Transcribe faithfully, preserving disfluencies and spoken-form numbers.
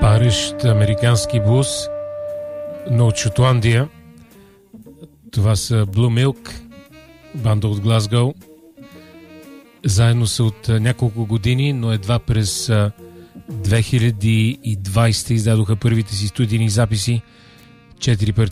Парещ американски блуз, но от Шотландия. Това са Blue Milk, банда от Глазгоу. Заедно са от няколко години, но едва през две хиляди и двадесета издадоха първите си студийни записи. Четири